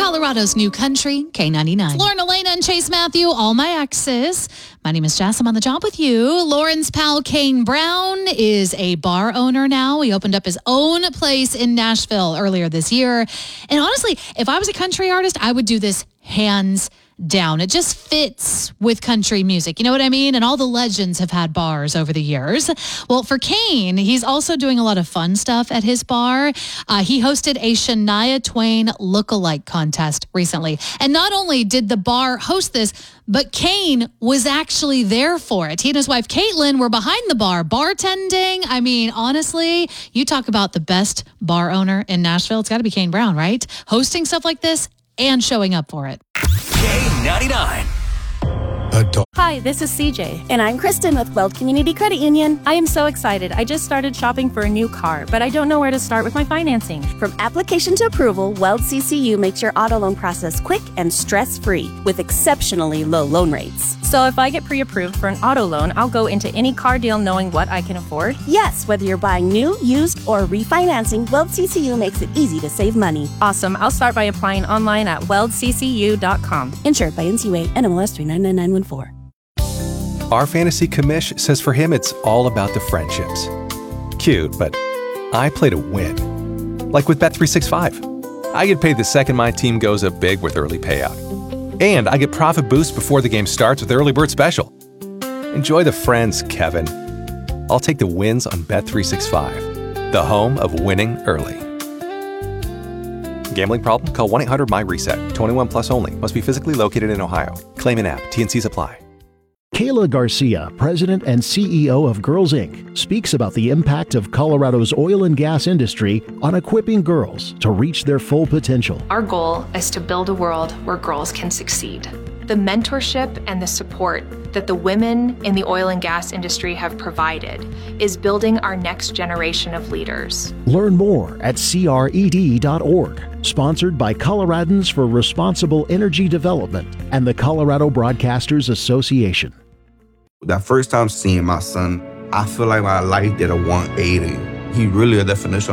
Colorado's new country, K99. Lauren, Elena, and Chase Matthew, all my exes. My name is Jess. I'm on the job with you. Lauren's pal, Kane Brown, is a bar owner now. He opened up his own place in Nashville earlier this year. And honestly, if I was a country artist, I would do this hands down. It just fits with country music. You know what I mean? And all the legends have had bars over the years. Well, for Kane, he's also doing a lot of fun stuff at his bar. He hosted a Shania Twain lookalike contest recently. And not only did the bar host this, but Kane was actually there for it. He and his wife, Caitlin, were behind the bar, bartending. I mean, honestly, you talk about the best bar owner in Nashville. It's got to be Kane Brown, right? Hosting stuff like this and showing up for it. K99. Hi, this is CJ. And I'm Kristen with Weld Community Credit Union. I am so excited. I just started shopping for a new car, but I don't know where to start with my financing. From application to approval, Weld CCU makes your auto loan process quick and stress-free with exceptionally low loan rates. So if I get pre-approved for an auto loan, I'll go into any car deal knowing what I can afford? Yes, whether you're buying new, used, or refinancing, Weld CCU makes it easy to save money. Awesome. I'll start by applying online at weldccu.com. Insured by NCUA, NMLS 399914. Our fantasy commish says for him it's all about the friendships. Cute, but I play to win. Like with Bet365. I get paid the second my team goes up big with early payout. And I get profit boost before the game starts with Early Bird Special. Enjoy the friends, Kevin. I'll take the wins on Bet365, the home of winning early. Gambling problem? Call 1-800-MY-RESET. 21 plus only. Must be physically located in Ohio. Claim an app. T&Cs apply. Kayla Garcia, president and CEO of Girls Inc., speaks about the impact of Colorado's oil and gas industry on equipping girls to reach their full potential. Our goal is to build a world where girls can succeed. The mentorship and the support that the women in the oil and gas industry have provided is building our next generation of leaders. Learn more at cred.org. Sponsored by Coloradans for Responsible Energy Development and the Colorado Broadcasters Association. That first time seeing my son, I feel like my life did a 180. He really a definition